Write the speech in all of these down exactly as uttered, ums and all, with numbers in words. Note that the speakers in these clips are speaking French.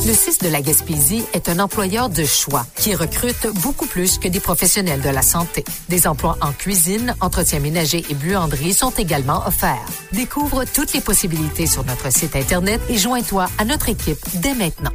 Le C I S de la Gaspésie est un employeur de choix qui recrute beaucoup plus que des professionnels de la santé. Des emplois en cuisine, entretien ménager et buanderie sont également offerts. Découvre toutes les possibilités sur notre site Internet et joins-toi à notre équipe dès maintenant.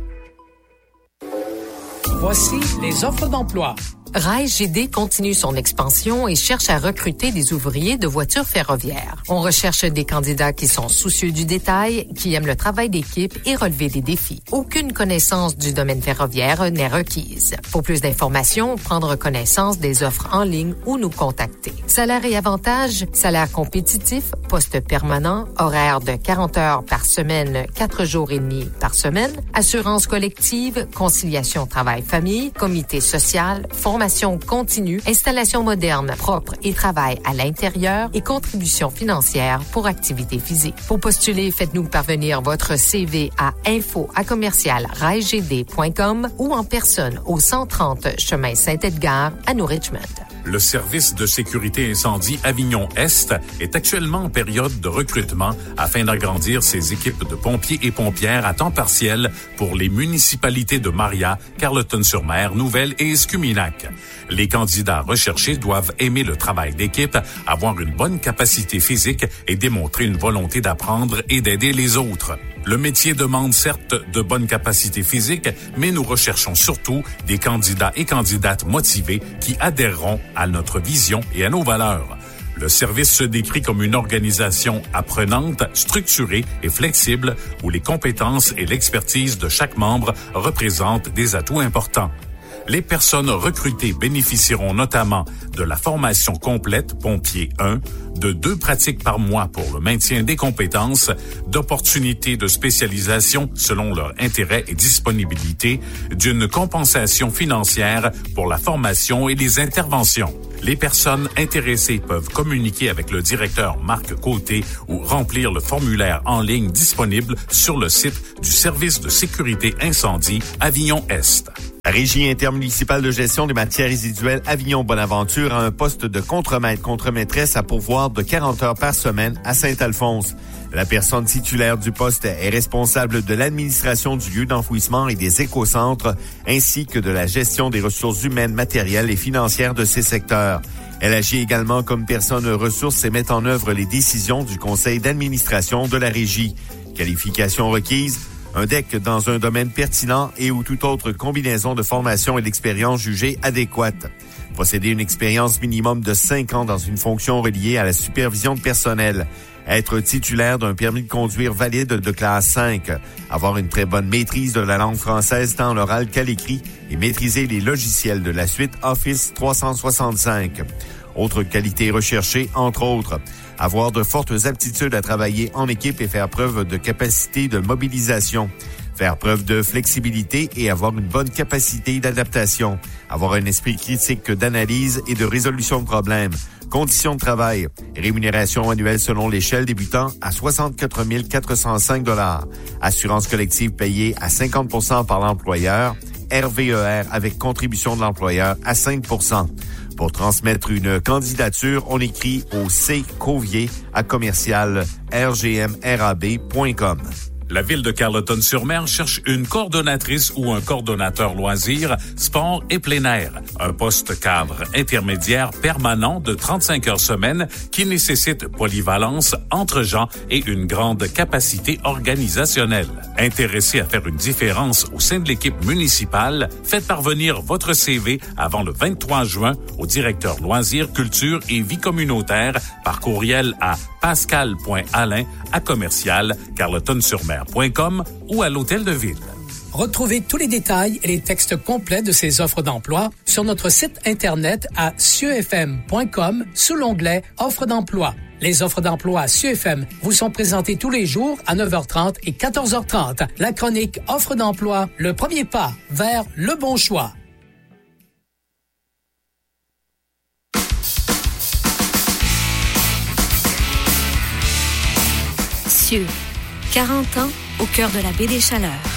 Voici les offres d'emploi. Rail G D continue son expansion et cherche à recruter des ouvriers de voitures ferroviaires. On recherche des candidats qui sont soucieux du détail, qui aiment le travail d'équipe et relever des défis. Aucune connaissance du domaine ferroviaire n'est requise. Pour plus d'informations, prendre connaissance des offres en ligne ou nous contacter. Salaire et avantages, salaire compétitif, poste permanent, horaire de quarante heures par semaine, quatre jours et demi par semaine, assurance collective, conciliation travail-famille, comité social, formation continue, installation moderne, propre et travail à l'intérieur et contribution financière pour activités physiques. Pour postuler, faites-nous parvenir votre C V à info à commercial railgd point com ou en personne au cent trente chemin Saint-Edgar à New Richmond. Le service de sécurité incendie Avignon-Est est actuellement en période de recrutement afin d'agrandir ses équipes de pompiers et pompières à temps partiel pour les municipalités de Maria, Carleton-sur-Mer, Nouvelle et Escuminac. Les candidats recherchés doivent aimer le travail d'équipe, avoir une bonne capacité physique et démontrer une volonté d'apprendre et d'aider les autres. Le métier demande certes de bonnes capacités physiques, mais nous recherchons surtout des candidats et candidates motivés qui adhéreront à notre vision et à nos valeurs. Le service se décrit comme une organisation apprenante, structurée et flexible où les compétences et l'expertise de chaque membre représentent des atouts importants. Les personnes recrutées bénéficieront notamment de la formation complète Pompier un, de deux pratiques par mois pour le maintien des compétences, d'opportunités de spécialisation selon leur intérêt et disponibilité, d'une compensation financière pour la formation et les interventions. Les personnes intéressées peuvent communiquer avec le directeur Marc Côté ou remplir le formulaire en ligne disponible sur le site du service de sécurité incendie Avignon-Est. La Régie intermunicipale de gestion des matières résiduelles Avignon-Bonaventure a un poste de contremaître contremaîtresse à pourvoir de quarante heures par semaine à Saint-Alphonse. La personne titulaire du poste est responsable de l'administration du lieu d'enfouissement et des écocentres, ainsi que de la gestion des ressources humaines, matérielles et financières de ces secteurs. Elle agit également comme personne ressource et met en œuvre les décisions du conseil d'administration de la Régie. Qualification requise: un D E C dans un domaine pertinent et ou toute autre combinaison de formation et d'expérience jugée adéquate. Posséder une expérience minimum de cinq ans dans une fonction reliée à la supervision de personnel. Être titulaire d'un permis de conduire valide de classe cinq. Avoir une très bonne maîtrise de la langue française tant à l'oral qu'à l'écrit et maîtriser les logiciels de la suite Office trois cent soixante-cinq. Autres qualités recherchées, entre autres, avoir de fortes aptitudes à travailler en équipe et faire preuve de capacité de mobilisation. Faire preuve de flexibilité et avoir une bonne capacité d'adaptation. Avoir un esprit critique d'analyse et de résolution de problèmes. Conditions de travail. Rémunération annuelle selon l'échelle débutant à soixante-quatre mille quatre cent cinq dollars. Assurance collective payée à cinquante pour cent par l'employeur. R V E R avec contribution de l'employeur à cinq pour cent. Pour transmettre une candidature, on écrit au C Covier à commercial r g m r a b point com. La ville de Carleton-sur-Mer cherche une coordonnatrice ou un coordonnateur loisirs, sport et plein air. Un poste cadre intermédiaire permanent de trente-cinq heures semaine qui nécessite polyvalence, entre-gens et une grande capacité organisationnelle. Intéressé à faire une différence au sein de l'équipe municipale, faites parvenir votre C V avant le vingt-trois juin au directeur loisirs, culture et vie communautaire par courriel à pascal point alain à commercial carleton-sur-mer point com ou à l'hôtel de ville. Retrouvez tous les détails et les textes complets de ces offres d'emploi sur notre site Internet à cieux f m point com sous l'onglet Offres d'emploi. Les offres d'emploi à Cieux F M vous sont présentées tous les jours à neuf heures trente et quatorze heures trente. La chronique Offres d'emploi, le premier pas vers le bon choix. Cieux, quarante ans au cœur de la baie des Chaleurs.